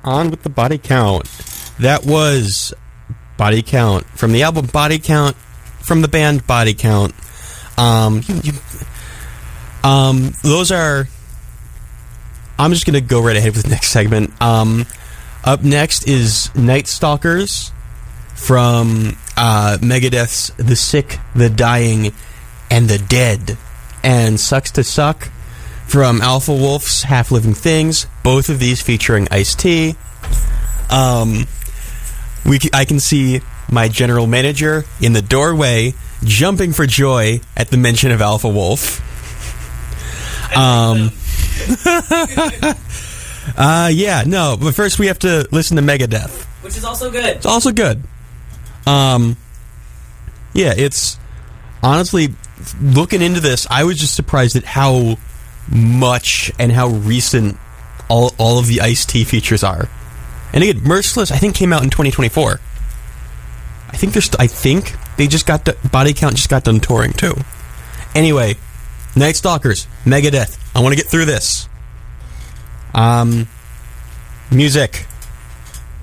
on with the Body Count. That was Body Count from the album Body Count from the band Body Count. Those are... I'm just going to go right ahead with the next segment. Up next is Night Stalkers from Megadeth's The Sick, The Dying, and The Dead. And Sucks to Suck from Alpha Wolf's Half Living Things. Both of these featuring Ice-T. I can see my general manager in the doorway jumping for joy at the mention of Alpha Wolf. But first we have to listen to Megadeth, which is also good. It's also good. It's honestly, looking into this, I was just surprised at how much and how recent all of the Ice-T features are. And again, Merciless, I think, came out in 2024. I think they just got Body Count just got done touring too. Anyway, Night Stalkers, Megadeth. I want to get through this. Music.